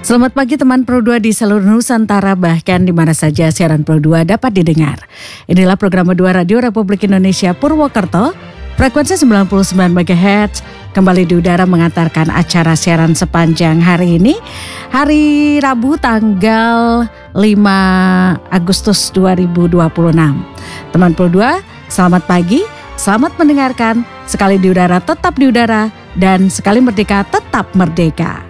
Selamat pagi teman Pro 2 di seluruh Nusantara, bahkan di mana saja siaran Pro 2 dapat didengar. Inilah program 2 Radio Republik Indonesia Purwokerto, frekuensi 99 MHz, kembali di udara mengantarkan acara siaran sepanjang hari ini, hari Rabu tanggal 5 Agustus 2026. Teman Pro 2, selamat pagi, selamat mendengarkan, sekali di udara tetap di udara, dan sekali merdeka tetap merdeka.